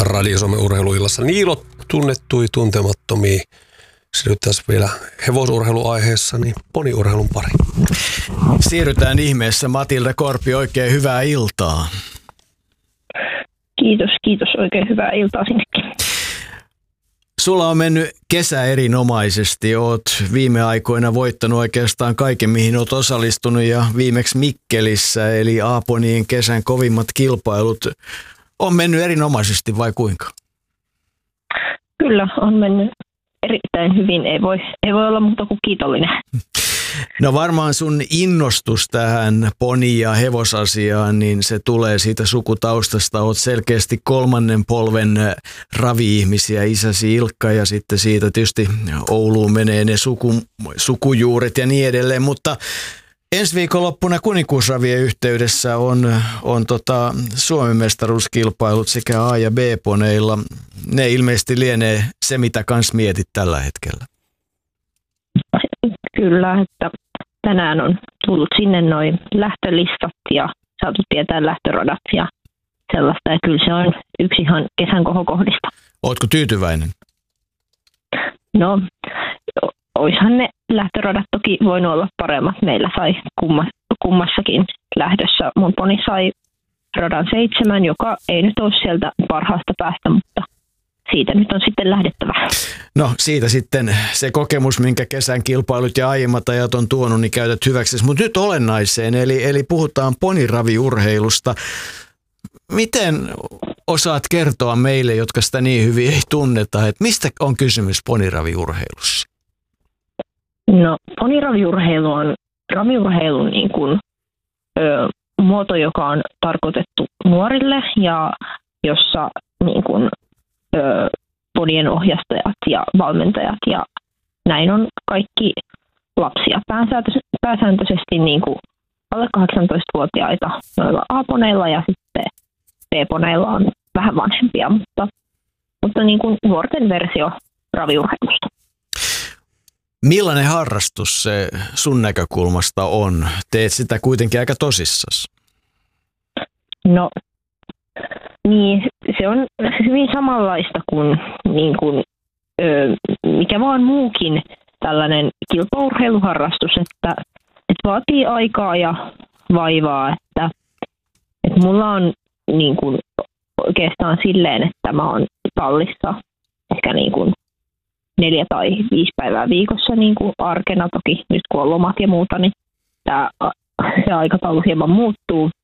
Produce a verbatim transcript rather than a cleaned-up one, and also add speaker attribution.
Speaker 1: Radio Suomen urheiluillassa. Niilo tunnettui tuntemattomia. Siirryttäisiin vielä hevosurheiluaiheessa, niin poniurheilun pari.
Speaker 2: Siirrytään ihmeessä. Matilda Korpi, oikein hyvää iltaa.
Speaker 3: Kiitos, kiitos. Oikein hyvää iltaa sinnekin.
Speaker 2: Sulla on mennyt kesä erinomaisesti. Oot viime aikoina voittanut oikeastaan kaiken, mihin oot osallistunut, ja viimeksi Mikkelissä, eli Aaponien kesän kovimmat kilpailut. On mennyt erinomaisesti vai kuinka?
Speaker 3: Kyllä, on mennyt erittäin hyvin. Ei voi, ei voi olla muuta kuin kiitollinen.
Speaker 2: No varmaan sun innostus tähän poni- ja hevosasiaan, niin se tulee siitä sukutaustasta. Oot selkeästi kolmannen polven ravi-ihmisiä, isäsi Ilkka, ja sitten siitä tietysti Ouluun menee ne suku, sukujuuret ja niin edelleen. Mutta ensi viikonloppuna kuninkuusravien yhteydessä on, on tota Suomen mestaruuskilpailut sekä A- ja B-poneilla. Ne ilmeisesti lienee se, mitä kans mietit tällä hetkellä.
Speaker 3: Kyllä, että tänään on tullut sinne noin lähtölistat ja saatu tietää lähtöradat ja sellaista. Ja kyllä se on yksi ihan kesän kohokohdista.
Speaker 2: Ootko tyytyväinen?
Speaker 3: No, oishan ne lähtöradat toki voinut olla paremmat. Meillä sai kumma, kummassakin lähdössä. Mun poni sai radan seitsemän, joka ei nyt ole sieltä parhaasta päästä, mutta siitä nyt on sitten lähdettävä.
Speaker 2: No siitä sitten se kokemus, minkä kesän kilpailut ja aiemmat ajat on tuonut, niin käytät hyväksi. Mutta nyt olennaiseen, eli, eli puhutaan poniraviurheilusta. Miten osaat kertoa meille, jotka sitä niin hyvin ei tunneta, että mistä on kysymys poniraviurheilussa?
Speaker 3: No, poniraviurheilu on raviurheilun niin kuin, ö, muoto, joka on tarkoitettu nuorille ja jossa niin kuin, ö, ponien ohjastajat ja valmentajat ja näin on kaikki lapsia. Pääsääntöisesti niin kuin alle kahdeksantoistavuotiaita noilla A-poneilla ja sitten B-poneilla on vähän vanhempia, mutta, mutta niin kuin nuorten versio raviurheilusta.
Speaker 2: Millainen harrastus se sun näkökulmasta on? Teet sitä kuitenkin aika tosissas.
Speaker 3: No, niin se on hyvin samanlaista kuin, niin kuin ö, mikä vaan muukin tällainen kilpaurheiluharrastus, että, että vaatii aikaa ja vaivaa, että, että mulla on niin kuin oikeastaan silleen, että mä oon tallissa ehkä niin kuin neljä tai viisi päivää viikossa niin kuin arkena. Toki nyt kun on lomat ja muuta, niin tämä, se aikataulu hieman muuttuu.